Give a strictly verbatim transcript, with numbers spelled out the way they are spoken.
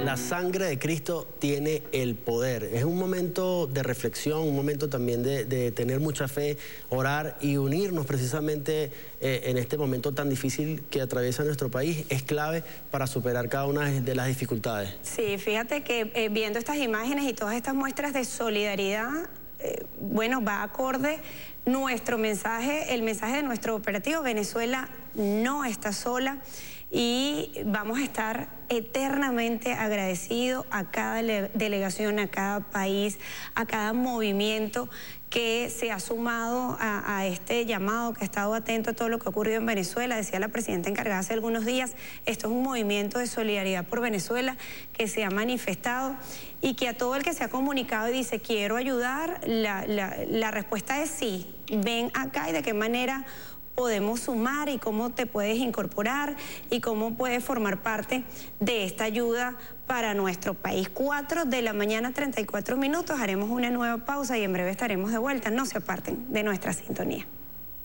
la sangre de Cristo tiene el poder. Es un momento de reflexión, un momento también de, de tener mucha fe, orar y unirnos precisamente eh, en este momento tan difícil que atraviesa nuestro país. Es clave para superar cada una de las dificultades. Sí, fíjate que eh, viendo estas imágenes y todas estas muestras de solidaridad, eh, bueno, va acorde nuestro mensaje, el mensaje de nuestro operativo. Venezuela no está sola y vamos a estar eternamente agradecidos a cada delegación, a cada país, a cada movimiento que se ha sumado a, a este llamado, que ha estado atento a todo lo que ha ocurrido en Venezuela. Decía la presidenta encargada hace algunos días, esto es un movimiento de solidaridad por Venezuela que se ha manifestado y que a todo el que se ha comunicado y dice quiero ayudar, la, la, la respuesta es sí, ven acá y de qué manera podemos sumar y cómo te puedes incorporar y cómo puedes formar parte de esta ayuda para nuestro país. cuatro de la mañana, treinta y cuatro minutos, haremos una nueva pausa y en breve estaremos de vuelta. No se aparten de nuestra sintonía.